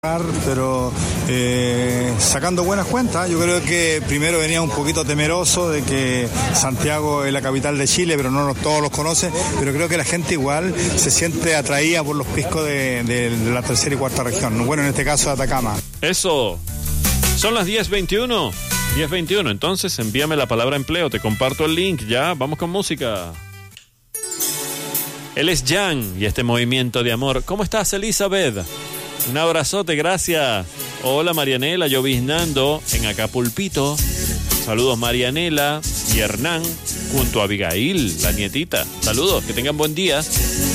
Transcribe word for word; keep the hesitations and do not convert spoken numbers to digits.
Pero eh, sacando buenas cuentas. Yo creo que primero venía un poquito temeroso de que Santiago es la capital de Chile, pero no todos los conocen, pero creo que la gente igual se siente atraída por los piscos de, de, de la tercera y cuarta región, bueno, en este caso de Atacama. Eso, son las diez veintiuno, diez veintiuno, entonces envíame la palabra empleo, te comparto el link, ya, vamos con música. Él es Jan y este movimiento de amor. ¿Cómo estás, Elizabeth? Un abrazote, gracias. Hola, Marianela, lloviznando en Acapulpito. Saludos, Marianela y Hernán, junto a Abigail, la nietita. Saludos, que tengan buen día.